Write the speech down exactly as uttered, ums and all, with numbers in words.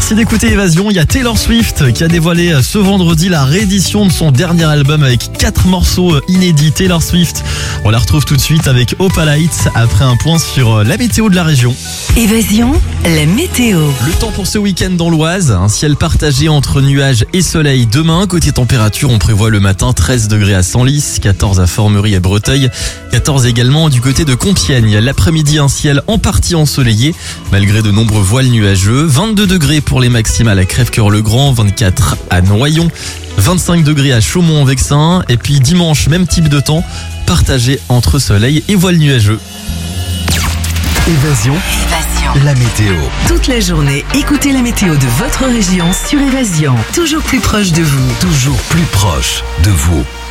Merci d'écouter Évasion. Il y a Taylor Swift qui a dévoilé ce vendredi la réédition de son dernier album avec quatre morceaux inédits. Taylor Swift, on la retrouve tout de suite avec Opalite après un point sur la météo de la région. Évasion, la météo. Le temps pour ce week-end dans l'Oise, un ciel partagé entre nuages et soleil demain. Côté température, on prévoit le matin treize degrés à Senlis, quatorze à Formerie et Breteuil, quatorze également du côté de Compiègne. L'après-midi, un ciel en partie ensoleillé, malgré de nombreux voiles nuageux. vingt-deux degrés pour les maximales à Crèvecœur-le-Grand, vingt-quatre à Noyon, vingt-cinq degrés à Chaumont-en-Vexin. Et puis dimanche, même type de temps, partagé entre soleil et voiles nuageux. Évasion. Évasion. La météo. Toute la journée, écoutez la météo de votre région sur Évasion. Toujours plus proche de vous. Toujours plus proche de vous.